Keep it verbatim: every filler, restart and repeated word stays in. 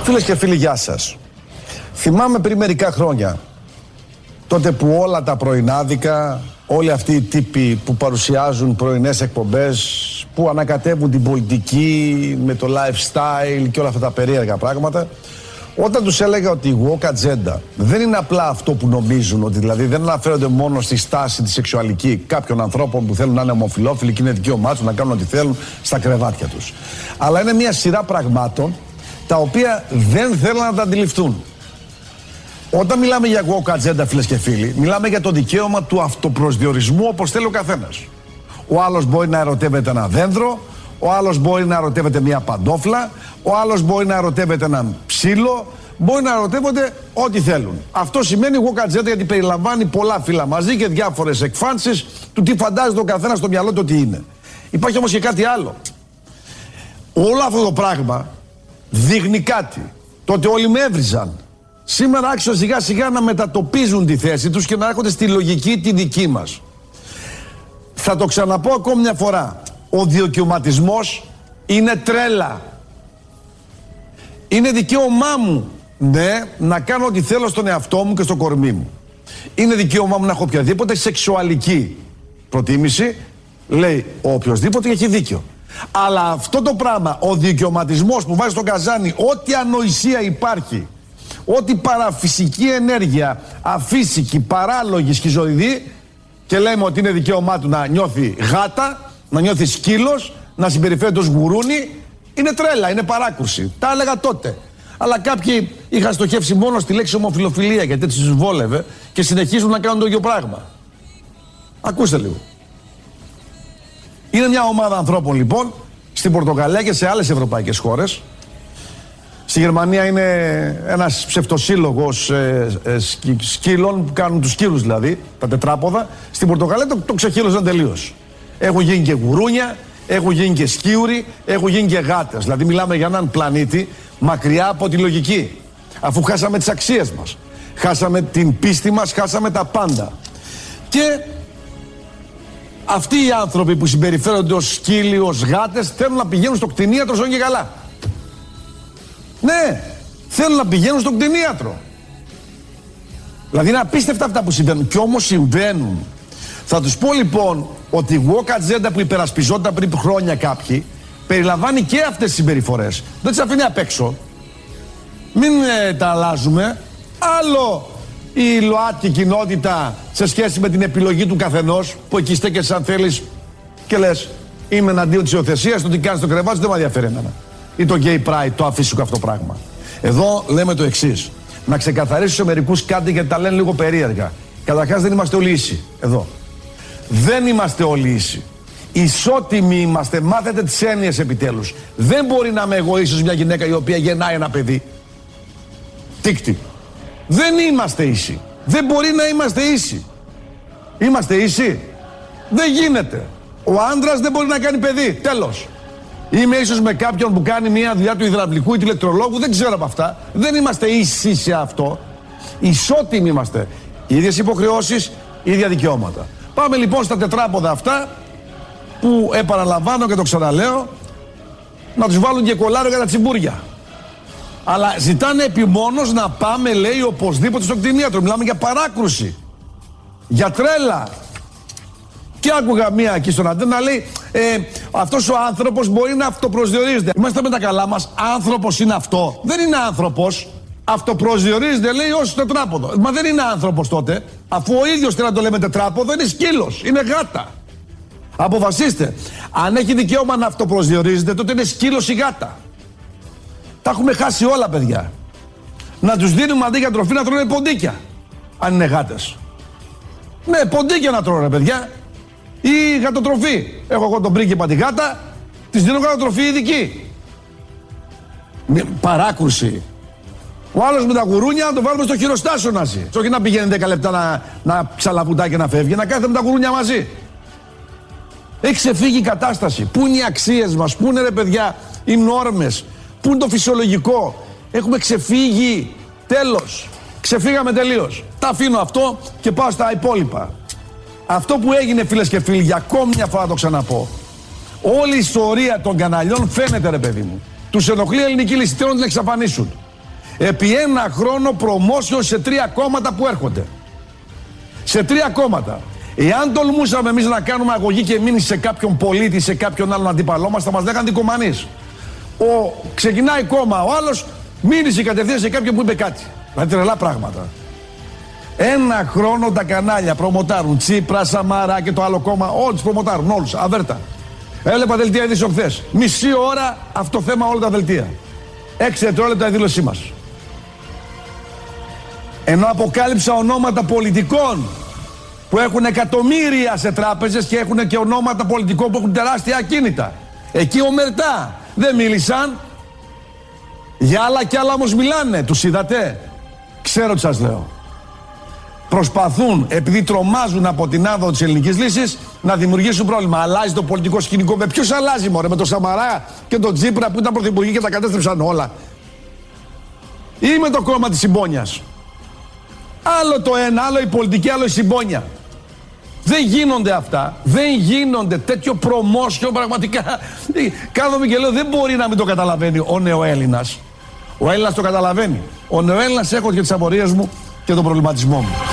Φίλες και φίλοι, γεια σας. Θυμάμαι πριν μερικά χρόνια, τότε που όλα τα πρωινάδικα, όλοι αυτοί οι τύποι που παρουσιάζουν πρωινές εκπομπές, που ανακατεύουν την πολιτική με το lifestyle και όλα αυτά τα περίεργα πράγματα, όταν τους έλεγα ότι η woke agenda δεν είναι απλά αυτό που νομίζουν, ότι δηλαδή δεν αναφέρονται μόνο στη στάση τη σεξουαλική κάποιων ανθρώπων που θέλουν να είναι ομοφυλόφιλοι και είναι δικαίωμά τους να κάνουν ό,τι θέλουν στα κρεβάτια τους, αλλά είναι μια σειρά πραγμάτων τα οποία δεν θέλουν να τα αντιληφθούν. Όταν μιλάμε για woke agenda, φίλες και φίλοι, μιλάμε για το δικαίωμα του αυτοπροσδιορισμού όπως θέλει ο καθένας. Ο άλλος μπορεί να ερωτεύεται ένα δέντρο, ο άλλος μπορεί να ερωτεύεται μια παντόφλα, ο άλλος μπορεί να ερωτεύεται έναν ψήλο, μπορεί να ερωτεύονται ό,τι θέλουν. Αυτό σημαίνει woke agenda γιατί περιλαμβάνει πολλά φύλλα μαζί και διάφορες εκφάνσεις του τι φαντάζεται ο καθένας στο μυαλό του ότι είναι. Υπάρχει όμως και κάτι άλλο. Όλο αυτό το πράγμα δείχνει κάτι. Τότε όλοι με έβριζαν. Σήμερα άρχισαν σιγά σιγά να μετατοπίζουν τη θέση τους και να έρχονται στη λογική τη δική μας. Θα το ξαναπώ ακόμη μια φορά. Ο δικαιωματισμός είναι τρέλα. Είναι δικαίωμά μου, ναι, να κάνω ό,τι θέλω στον εαυτό μου και στο κορμί μου. Είναι δικαίωμά μου να έχω οποιαδήποτε σεξουαλική προτίμηση, λέει ο οποιοσδήποτε και έχει δίκιο. Αλλά αυτό το πράγμα, ο δικαιωματισμός που βάζει στο καζάνι ό,τι ανοησία υπάρχει, ό,τι παραφυσική ενέργεια, αφύσικη, παράλογη, σχιζοειδή, και λέμε ότι είναι δικαίωμά του να νιώθει γάτα, να νιώθει σκύλος, να συμπεριφέρεται ως γουρούνι, είναι τρέλα, είναι παράκουρση. Τα έλεγα τότε. Αλλά κάποιοι είχαν στοχεύσει μόνο στη λέξη ομοφυλοφιλία γιατί έτσι τους βόλευε και συνεχίζουν να κάνουν το ίδιο πράγμα. Ακούστε λίγο. Είναι μια ομάδα ανθρώπων λοιπόν στην Πορτογαλία και σε άλλες ευρωπαϊκές χώρες. Στη Γερμανία είναι ένας ψευτοσύλλογος ε, ε, σκύλων που κάνουν τους σκύλους δηλαδή, τα τετράποδα. Στην Πορτογαλία το, το ξεχύλωσαν τελείως. Έχουν γίνει και γουρούνια, έχουν γίνει και σκίουροι, έχουν γίνει και γάτες. Δηλαδή μιλάμε για έναν πλανήτη μακριά από τη λογική. Αφού χάσαμε τις αξίες μας, χάσαμε την πίστη μας, χάσαμε τα πάντα. Και αυτοί οι άνθρωποι που συμπεριφέρονται ως σκύλοι, ως γάτες, θέλουν να πηγαίνουν στο κτηνίατρο ζώνη και καλά. Ναι, θέλουν να πηγαίνουν στον κτηνίατρο. Δηλαδή είναι απίστευτα αυτά που συμβαίνουν. Κι όμως συμβαίνουν. Θα τους πω λοιπόν ότι η woke agenda που υπερασπιζόταν πριν χρόνια κάποιοι περιλαμβάνει και αυτές τις συμπεριφορές. Δεν τις αφήνει απ' έξω. Μην ε, τα αλλάζουμε. Άλλο η ΛΟΑΤΚΙ κοινότητα σε σχέση με την επιλογή του καθενός, που εκεί στέκεσαι αν θέλεις και λες είμαι εναντίον της υιοθεσίας, το τι κάνεις στο κρεβάτι δεν με ενδιαφέρει εμένα. Ή το gay pride, το αφύσικο αυτό πράγμα. Εδώ λέμε το εξής. Να ξεκαθαρίσω σε μερικούς κάτι γιατί τα λένε λίγο περίεργα. Καταρχάς δεν είμαστε όλοι ίσοι. Εδώ. Δεν είμαστε όλοι ίσοι. Ισότιμοι είμαστε. Μάθετε τις έννοιες επιτέλους. Δεν μπορεί να είμαι εγώ ίσως μια γυναίκα η οποία γεννάει ένα παιδί. Τίκτη. Δεν είμαστε ίσοι. Δεν μπορεί να είμαστε ίσοι. Είμαστε ίσοι. Δεν γίνεται. Ο άντρας δεν μπορεί να κάνει παιδί. Τέλος. Είμαι ίσως με κάποιον που κάνει μια δουλειά του υδραυλικού ή του ηλεκτρολόγου, δεν ξέρω από αυτά. Δεν είμαστε ίσοι σε αυτό. Ισότιμοι είμαστε. Ίδιες υποχρεώσεις, ίδια δικαιώματα. Πάμε λοιπόν στα τετράποδα αυτά που επαναλαμβάνω και το ξαναλέω, να τους βάλουν και κολλάρο για τα τσιμπούρια. Αλλά ζητάνε επιμόνως να πάμε, λέει, οπωσδήποτε στο κτηνίατρο. Μιλάμε για παράκρουση. Για τρέλα. Και άκουγα μία εκεί στον αντένα, λέει, ε, αυτός ο άνθρωπος μπορεί να αυτοπροσδιορίζεται. Είμαστε με τα καλά μας, άνθρωπος είναι αυτό. Δεν είναι άνθρωπος. Αυτοπροσδιορίζεται, λέει, ως τετράποδο. Μα δεν είναι άνθρωπος τότε. Αφού ο ίδιος θέλει να το λέμε τετράποδο, είναι σκύλος, είναι γάτα. Αποφασίστε. Αν έχει δικαίωμα να αυτοπροσδιορίζεται, τότε είναι σκύλος ή γάτα. Τα έχουμε χάσει όλα, παιδιά. Να τους δίνουμε αντί για τροφή να τρώνε ποντίκια. Αν είναι γάτες. Ναι, ποντίκια να τρώνε, παιδιά. Ή γατοτροφή. Έχω εγώ τον πρίγκιπα τη γάτα, της δίνω γατοτροφή ειδική. Παράκρουση. Ο άλλος με τα γουρούνια να το βάλουμε στο χειροστάσιο να ζει. Όχι να πηγαίνει δέκα λεπτά να, να ξαλαβουτά και να φεύγει, να κάθεται με τα γουρούνια μαζί. Έχει ξεφύγει η κατάσταση. Πού είναι οι αξίες μας, πού είναι ρε παιδιά οι νόρμες, πού είναι το φυσιολογικό. Έχουμε ξεφύγει. Τέλος. Ξεφύγαμε τελείως. Τα αφήνω αυτό και πάω στα υπόλοιπα. Αυτό που έγινε, φίλες και φίλοι, για ακόμη μια φορά το ξαναπώ. Όλη η ιστορία των καναλιών φαίνεται, ρε παιδί μου. Τους ενοχλεί η ελληνική λύση, θέλουν να την εξαφανίσουν. επί ένα χρόνο προμόσιο σε τρία κόμματα που έρχονται. Σε τρία κόμματα. Εάν τολμούσαμε εμείς να κάνουμε αγωγή και μείνει σε κάποιον πολίτη, σε κάποιον άλλον αντίπαλό μας, θα μας λέγανε δικομανείς. Ο, ξεκινάει κόμμα, ο άλλος μείνει κατευθείαν σε κάποιον που είπε κάτι. Δηλαδή τρελά πράγματα. Ένα χρόνο τα κανάλια προμοτάρουν Τσίπρα, Σαμαρά και το άλλο κόμμα, όλοι τους προμοτάρουν, όλους, αβέρτα. Έλεπα δελτία ειδήσεων χθες. Μισή ώρα αυτό θέμα όλα τα δελτία. Έξι δευτερόλεπτα η δήλωσή μας. Ενώ αποκάλυψα ονόματα πολιτικών που έχουν εκατομμύρια σε τράπεζες και έχουν και ονόματα πολιτικών που έχουν τεράστια ακίνητα. Εκεί ομερτά δεν μίλησαν. Για άλλα κι άλλα όμως μιλάνε. Τους είδατε? Ξέρω τι σας λέω. Προσπαθούν, επειδή τρομάζουν από την άδο της ελληνικής λύσης, να δημιουργήσουν πρόβλημα. Αλλάζει το πολιτικό σκηνικό. Με ποιους αλλάζει, μωρέ? Με τον Σαμαρά και τον Τσίπρα που ήταν πρωθυπουργοί και τα κατέστρεψαν όλα? Ή με το κόμμα της συμπόνιας? Άλλο το ένα, άλλο η πολιτική, άλλο η συμπόνια. Δεν γίνονται αυτά. Δεν γίνονται. Τέτοιο προμόσιο πραγματικά. Κάθομαι και λέω, δεν μπορεί να μην το καταλαβαίνει ο νεοέλληνας. Ο Έλληνας το καταλαβαίνει. Ο νεοέλληνας έχω και τις απορίες μου και τον προβληματισμό μου.